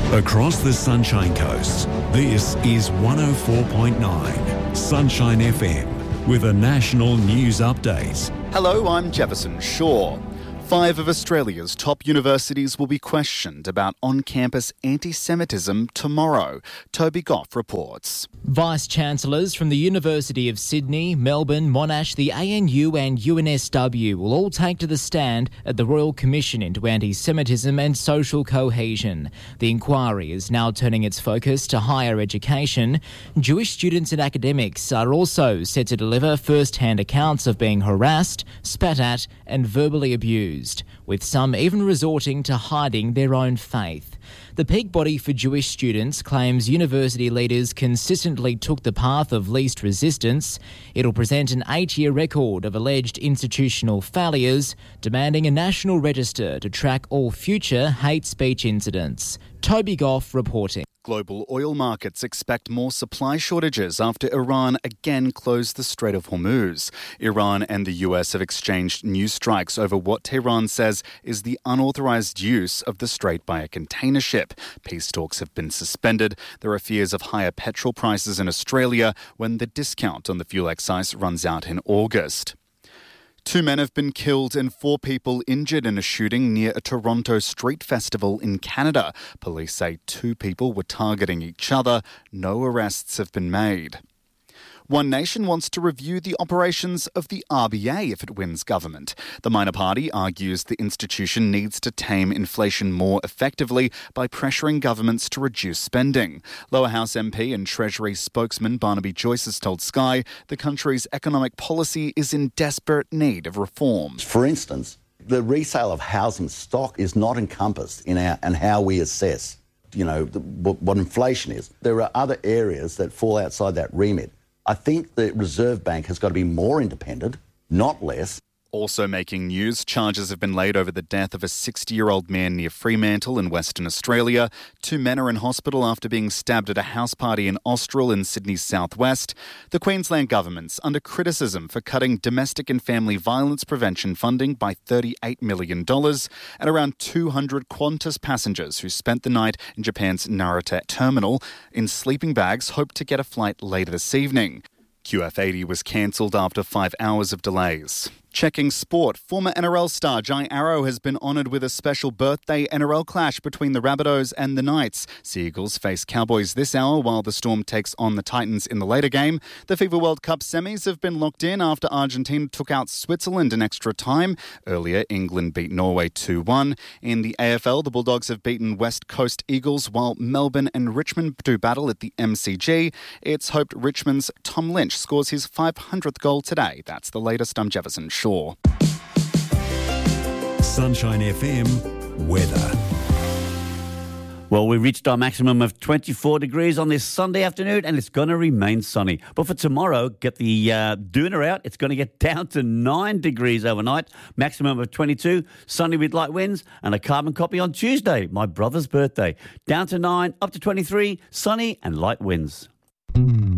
Across the Sunshine Coast, this is 104.9 Sunshine FM with a national news update. Hello, I'm Jefferson Shaw. 5 of Australia's top universities will be questioned about on-campus anti-Semitism tomorrow. Toby Goff reports. Vice-Chancellors from the University of Sydney, Melbourne, Monash, the ANU and UNSW will all take to the stand at the Royal Commission into anti-Semitism and social cohesion. The inquiry is now turning its focus to higher education. Jewish students and academics are also set to deliver first-hand accounts of being harassed, spat at and verbally abused, with some even resorting to hiding their own faith. The peak body for Jewish students claims university leaders consistently took the path of least resistance. It'll present an 8-year record of alleged institutional failures, demanding a national register to track all future hate speech incidents. Toby Goff reporting. Global oil markets expect more supply shortages after Iran again closed the Strait of Hormuz. Iran and the US have exchanged new strikes over what Tehran says is the unauthorized use of the strait by a container ship. Peace talks have been suspended. There are fears of higher petrol prices in Australia when the discount on the fuel excise runs out in August. 2 men have been killed and 4 people injured in a shooting near a Toronto street festival in Canada. Police say 2 people were targeting each other. No arrests have been made. One Nation wants to review the operations of the RBA if it wins government. The minor party argues the institution needs to tame inflation more effectively by pressuring governments to reduce spending. Lower House MP and Treasury spokesman Barnaby Joyce has told Sky the country's economic policy is in desperate need of reform. For instance, the resale of housing stock is not encompassed in how we assess, what inflation is. There are other areas that fall outside that remit. I think the Reserve Bank has got to be more independent, not less. Also making news, charges have been laid over the death of a 60-year-old man near Fremantle in Western Australia. 2 men are in hospital after being stabbed at a house party in Austral in Sydney's southwest. The Queensland government's under criticism for cutting domestic and family violence prevention funding by $38 million, and around 200 Qantas passengers who spent the night in Japan's Narita terminal in sleeping bags hope to get a flight later this evening. QF80 was cancelled after 5 hours of delays. Checking sport, former NRL star Jai Arrow has been honoured with a special birthday NRL clash between the Rabbitohs and the Knights. Sea Eagles face Cowboys this hour while the Storm takes on the Titans in the later game. The FIFA World Cup semis have been locked in after Argentina took out Switzerland in extra time. Earlier, England beat Norway 2-1. In the AFL, the Bulldogs have beaten West Coast Eagles while Melbourne and Richmond do battle at the MCG. It's hoped Richmond's Tom Lynch scores his 500th goal today. That's the latest. I'm Jefferson Shaw. Sunshine FM weather. Well, we reached our maximum of 24 degrees on this Sunday afternoon, and it's going to remain sunny. But for tomorrow, get the doona out. It's going to get down to 9 degrees overnight, maximum of 22, sunny with light winds, and a carbon copy on Tuesday, my brother's birthday. Down to 9, up to 23, sunny and light winds.